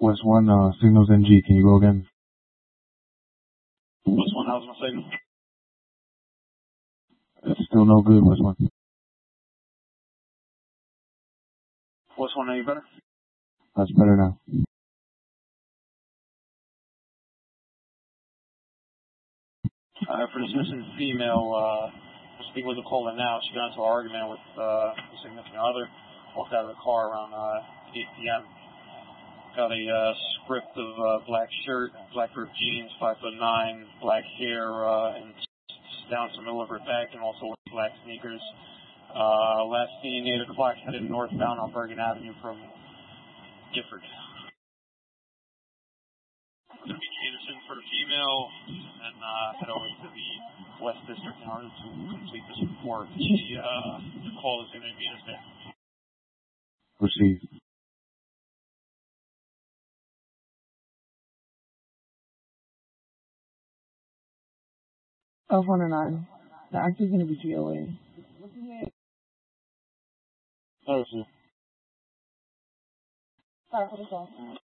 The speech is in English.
West 1, signals NG. Can you go again? West 1, how's my signal? It's still no good, West 1. West 1, any better? That's better now. For this missing female, speaking with the caller now, she got into an argument with a significant other, walked out of the car around 8 p.m. Got a script of black shirt, black ripped jeans, 5'9", black hair, and down to the middle of her back, and also black sneakers. Last seen 8 o'clock, headed northbound on Bergen Avenue from Gifford. Going to be Anderson for the female, and head over to the West District in order to complete this report. The call is going to be in there. Proceed. Of 109. The act is going to be GLA. Oh, sir. Sorry for the call.